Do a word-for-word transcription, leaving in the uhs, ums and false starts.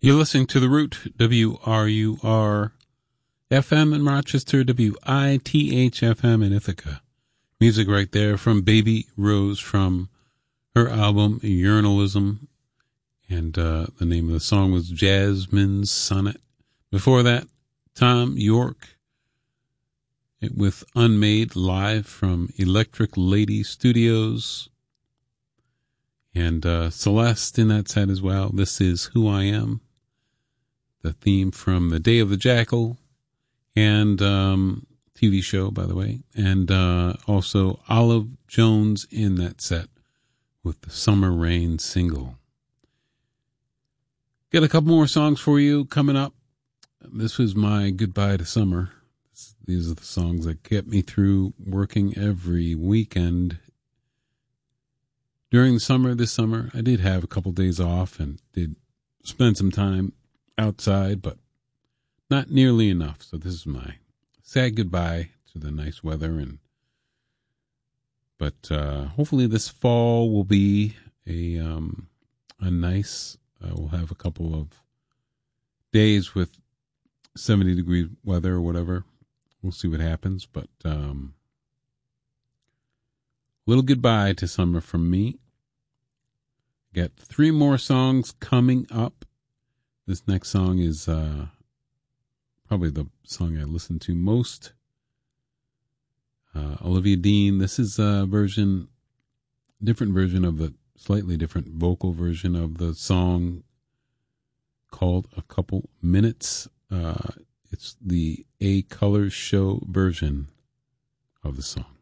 You're listening to The Root, W R U R F M in Rochester, W I T H F M in Ithaca. Music right there from Baby Rose from her album Urinalism. And uh, the name of the song was Jasmine's Sonnet. Before that, Tom York with Unmade live from Electric Lady Studios. And uh, Celeste in that set as well. This is Who I Am. The theme from The Day of the Jackal and um, T V show, by the way. And uh, also Olive Jones in that set with the Summer Rain single. Got a couple more songs for you coming up. This was my goodbye to summer. These are the songs that kept me through working every weekend. During the summer, this summer, I did have a couple days off and did spend some time outside, but not nearly enough. So this is my sad goodbye to the nice weather. And but uh, hopefully this fall will be a um, a nice. Uh, we'll have a couple of days with seventy degree weather or whatever. We'll see what happens. But um, little goodbye to summer from me. Got three more songs coming up. This next song is uh, probably the song I listen to most. Uh, Olivia Dean. This is a version, different version of the, slightly different vocal version of the song called A Couple Minutes. Uh, it's the A Color Show version of the song.